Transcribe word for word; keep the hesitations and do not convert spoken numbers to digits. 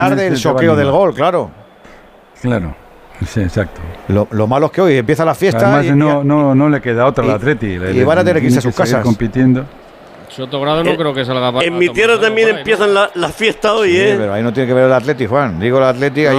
del choqueo del gol, claro. Claro, sí, exacto. Lo, lo malo es que hoy empieza la fiesta. Además, y, no, no, no le queda otra al Atleti. Y, le, y van a tener que irse a sus que casas. compitiendo. Sotogrado no en, creo que salga para. En mi tierra también ahí, empiezan ¿no? las la fiestas hoy, sí, ¿eh? Pero ahí no tiene que ver el Atleti, Juan. Digo el Atleti. No.